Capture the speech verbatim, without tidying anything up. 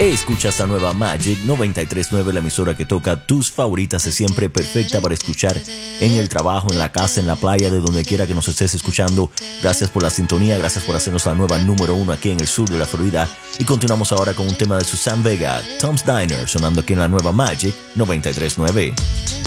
Escuchas la nueva Magic noventa y tres punto nueve, la emisora que toca tus favoritas de siempre, perfecta para escuchar en el trabajo, en la casa, en la playa, de donde quiera que nos estés escuchando. Gracias por la sintonía, gracias por hacernos la nueva número uno aquí en el sur de la Florida. Y continuamos ahora con un tema de Suzanne Vega, Tom's Diner, sonando aquí en la nueva Magic noventa y tres punto nueve.